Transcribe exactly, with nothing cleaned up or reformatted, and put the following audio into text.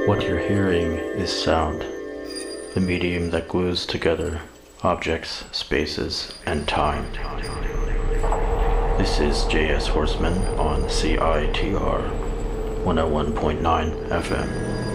What you're hearing is sound, the medium that glues together objects, spaces, and time. This is J S Horseman on C I T R one oh one point nine F M.